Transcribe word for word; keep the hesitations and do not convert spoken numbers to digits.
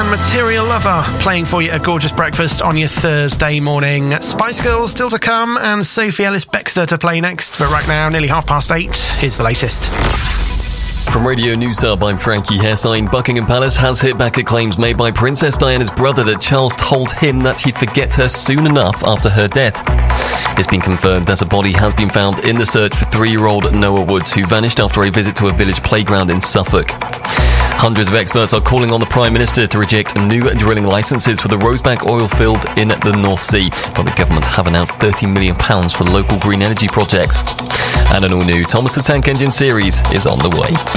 and Material Lover playing for you a gorgeous breakfast on your Thursday morning. Spice Girls still to come and Sophie Ellis-Bextor to play next. But right now, nearly half past eight, here's the latest. From Radio News Hub, I'm Frankie Hessine. Buckingham Palace has hit back at claims made by Princess Diana's brother that Charles told him that he'd forget her soon enough after her death. It's been confirmed that a body has been found in the search for three-year-old Noah Woods, who vanished after a visit to a village playground in Suffolk. Hundreds of experts are calling on the Prime Minister to reject new drilling licences for the Rosebank oil field in the North Sea, but the government have announced thirty million pounds for local green energy projects. And an all-new Thomas the Tank Engine series is on the way.